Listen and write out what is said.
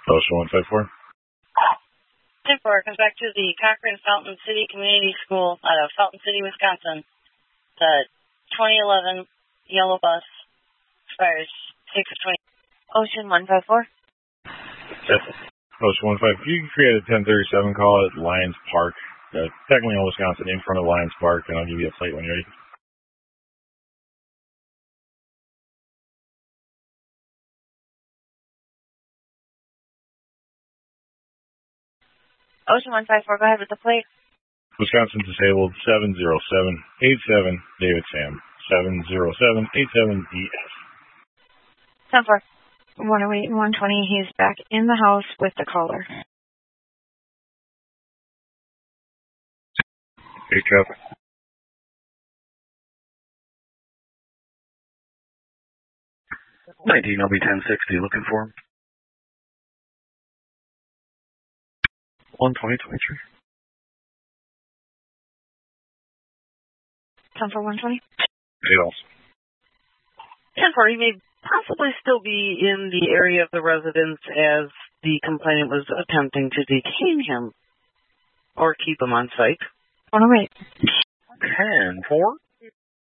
Ocean 154. 10-4 comes back to the Cochran Fountain City Community School out of Fountain City, Wisconsin. The 2011 yellow bus expires 6/20. Ocean 154. Yes. Ocean 154. You can create a 1037 call at Lions Park. Technically in Wisconsin, in front of Lions Park, and I'll give you a plate when you're ready. Ocean 154, go ahead with the plate. Wisconsin disabled 70787 David Sam. 70787 10-4. 108 and 120, he's back in the house with the caller. Hey, traffic. LB 1060, looking for him. 12023. 10-4, 120. Hey, also. 10-4, he may possibly still be in the area of the residence as the complainant was attempting to detain him or keep him on site. 108. 10-4.